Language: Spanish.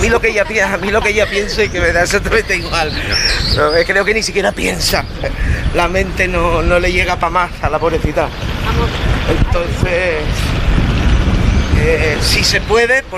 mí lo que ella piensa y que me da exactamente igual. No, creo que ni siquiera piensa. La mente no le llega para más a la pobrecita. Entonces, si se puede...